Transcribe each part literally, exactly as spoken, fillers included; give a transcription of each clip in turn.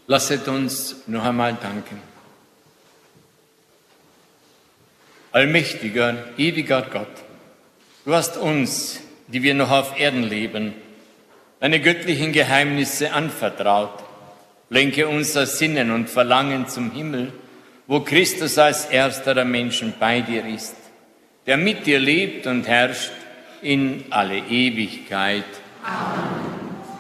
Lasset uns noch einmal danken. Allmächtiger, ewiger Gott, du hast uns, die wir noch auf Erden leben, deine göttlichen Geheimnisse anvertraut. Lenke unser Sinnen und Verlangen zum Himmel, wo Christus als erster der Menschen bei dir ist, der mit dir lebt und herrscht in alle Ewigkeit. Amen.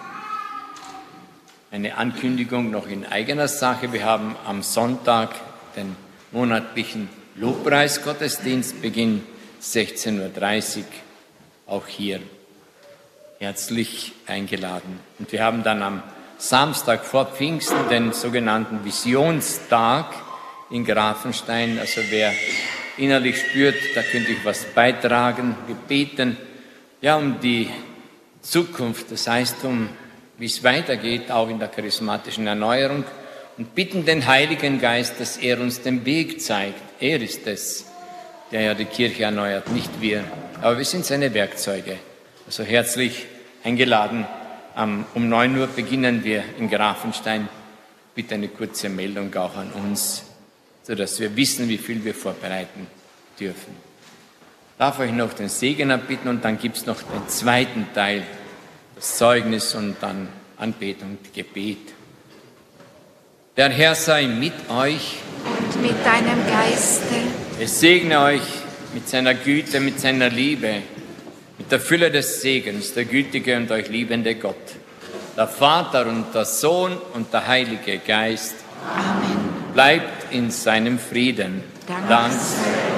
Eine Ankündigung noch in eigener Sache. Wir haben am Sonntag den monatlichen Lobpreisgottesdienst, Beginn sechzehn Uhr dreißig, auch hier herzlich eingeladen. Und wir haben dann am Samstag vor Pfingsten den sogenannten Visionstag in Grafenstein. Also wer innerlich spürt, da könnte ich was beitragen. Wir beten ja um die Zukunft, das heißt um, wie es weitergeht, auch in der charismatischen Erneuerung, und bitten den Heiligen Geist, dass er uns den Weg zeigt. Er ist es, der ja die Kirche erneuert, nicht wir. Aber wir sind seine Werkzeuge. Also herzlich eingeladen. Um neun Uhr beginnen wir in Grafenstein. Bitte eine kurze Meldung auch an uns, sodass wir wissen, wie viel wir vorbereiten dürfen. Ich darf euch noch den Segen erbitten und dann gibt es noch den zweiten Teil, das Zeugnis und dann Anbetung und Gebet. Der Herr sei mit euch und mit deinem Geiste. Es segne euch mit seiner Güte, mit seiner Liebe, mit der Fülle des Segens, der gütige und euch liebende Gott, der Vater und der Sohn und der Heilige Geist. Amen. Bleibt in seinem Frieden. Dank Dank sei